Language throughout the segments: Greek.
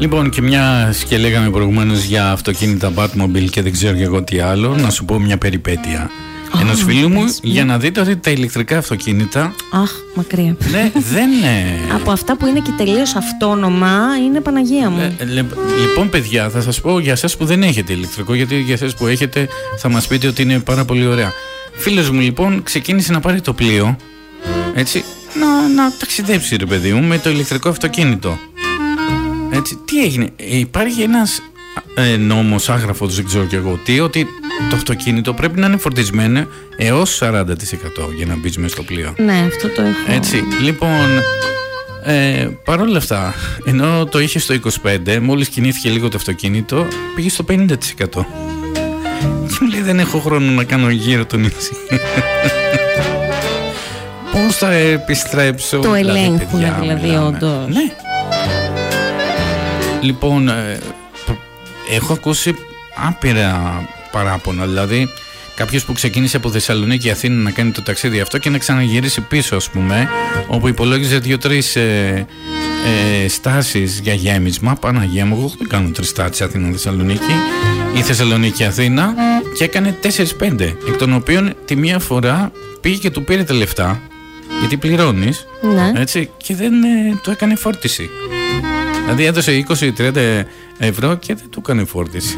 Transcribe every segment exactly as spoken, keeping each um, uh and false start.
Λοιπόν, και μια και λέγαμε προηγουμένως για αυτοκίνητα Batmobile και δεν ξέρω και εγώ τι άλλο, να σου πω μια περιπέτεια oh, ενός φίλου μου, πες, για ναι. να δείτε ότι τα ηλεκτρικά αυτοκίνητα. Αχ, μακριά. Ναι, δεν είναι. Από αυτά που είναι και τελείως αυτόνομα, είναι Παναγία μου. Ε, λε, λοιπόν, παιδιά, θα σας πω για εσάς που δεν έχετε ηλεκτρικό, γιατί για εσάς που έχετε θα μας πείτε ότι είναι πάρα πολύ ωραία. Φίλος μου λοιπόν ξεκίνησε να πάρει το πλοίο, έτσι, να, να ταξιδέψει ρε παιδί μου με το ηλεκτρικό αυτοκίνητο. Έτσι, τι έγινε, υπάρχει ένας ε, νόμος άγραφος, δεν ξέρω κι εγώ τι, ότι το αυτοκίνητο πρέπει να είναι φορτισμένο έως σαράντα τοις εκατό για να μπεις μέσα στο πλοίο. Ναι, αυτό το έχω. Έτσι, λοιπόν, ε, παρόλα αυτά, ενώ το είχε στο είκοσι πέντε τοις εκατό, μόλις κινήθηκε λίγο το αυτοκίνητο, πήγε στο πενήντα τοις εκατό. Και μου λέει, δεν έχω χρόνο να κάνω γύρω το νησί. Πώς θα επιστρέψω? Το ελέγχουν δηλαδή όντως. Ναι. Λοιπόν, ε, έχω ακούσει άπειρα παράπονα, δηλαδή κάποιος που ξεκίνησε από Θεσσαλονίκη Αθήνα να κάνει το ταξίδι αυτό και να ξαναγυρίσει πίσω, ας πούμε, όπου υπολόγιζε δύο-τρεις ε, ε, στάσεις για γέμισμα. Παναγία μου, εγώ δεν κάνω τρεις στάσεις Αθήνα-Θεσσαλονίκη ή Θεσσαλονίκη-Αθήνα, και έκανε τέσσερις πέντε, εκ των οποίων τη μία φορά πήγε και του πήρε τα λεφτά, γιατί πληρώνεις, ναι. έτσι, και δεν ε, το έκανε φόρτιση. Δηλαδή έδωσε είκοσι με τριάντα ευρώ και δεν του έκανε φόρτιση.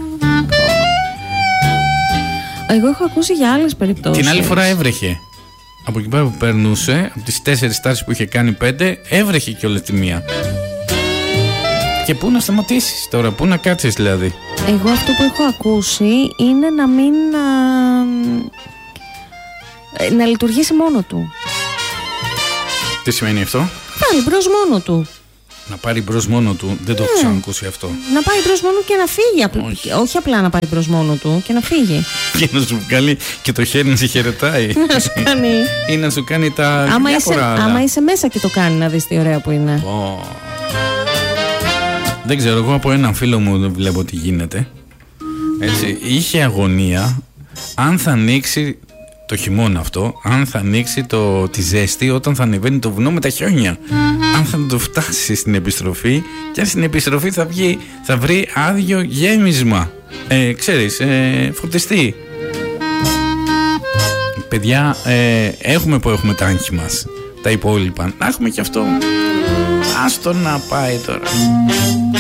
Εγώ έχω ακούσει για άλλες περιπτώσεις. Την άλλη φορά έβρεχε. Από εκεί πέρα που περνούσε, από τις τέσσερις στάσεις που είχε κάνει πέντε, έβρεχε και όλη τη μία. Και πού να σταματήσεις τώρα, πού να κάτσεις δηλαδή? Εγώ αυτό που έχω ακούσει είναι να μην να, να λειτουργήσει μόνο του. Τι σημαίνει αυτό? Πάλι μπρος μόνο του. Να πάρει μπρος μόνο του, δεν το έχω ξανακούσει αυτό. Να πάει μπρος μόνο και να φύγει. Όχι, Όχι απλά να πάρει μπρος μόνο του και να φύγει. Και να σου βγάλει και το χέρι να σε χαιρετάει. Να σου κάνει. Ή να σου κάνει τα άμα διάφορα είσαι, άλλα. Άμα είσαι μέσα και το κάνει, να δεις τι ωραία που είναι. Oh. Δεν ξέρω, εγώ από έναν φίλο μου δεν βλέπω τι γίνεται. Έτσι, είχε αγωνία αν θα ανοίξει το χειμώνα αυτό, αν θα ανοίξει το, τη ζέστη όταν θα ανεβαίνει το βουνό με τα χιόνια. Αν θα το φτάσει στην επιστροφή, και αν στην επιστροφή θα, βγει, θα βρει άδειο γέμισμα. Ε, ξέρεις, ε, φορτιστή. Παιδιά, ε, έχουμε που έχουμε τα άγχη μας, τα υπόλοιπα. Να έχουμε και αυτό. Άστο να πάει τώρα.